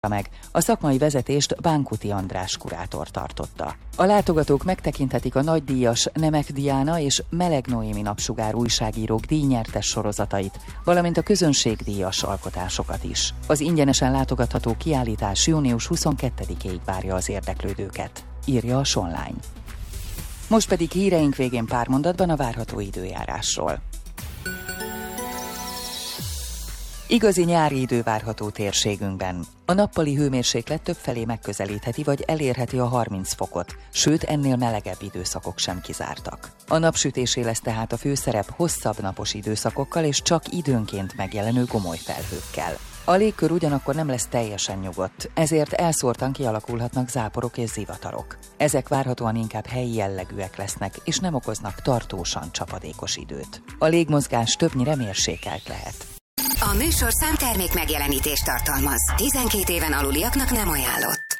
meg. A szakmai vezetést Bánkuti András kurátor tartotta. A látogatók megtekinthetik a nagydíjas Nemek Diana és Meleg Noémi Napsugár újságírók díjnyertes sorozatait, valamint a közönségdíjas alkotásokat is. Az ingyenesen látogatható kiállítás június 22-ig várja az érdeklődőket, írja a Sonline. Most pedig híreink végén pár mondatban a várható időjárásról. Igazi nyári idő várható térségünkben. A nappali hőmérséklet többfelé megközelítheti vagy elérheti a 30 fokot, sőt ennél melegebb időszakok sem kizártak. A napsütésé lesz tehát a főszerep hosszabb napos időszakokkal és csak időnként megjelenő gomoly felhőkkel. A légkör ugyanakkor nem lesz teljesen nyugodt, ezért elszórtan kialakulhatnak záporok és zivatarok. Ezek várhatóan inkább helyi jellegűek lesznek, és nem okoznak tartósan csapadékos időt. A légmozgás többnyire mérsékelt lehet. A műsorszám termék megjelenítést tartalmaz. 12 éven aluliaknak nem ajánlott.